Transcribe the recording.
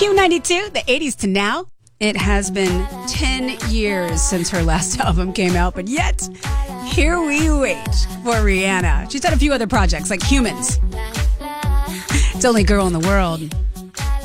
Q92, the 80s to now. It has been 10 years since her last album came out, but yet, here we wait for Rihanna. She's done a few other projects, like Humans. It's Only Girl in the World.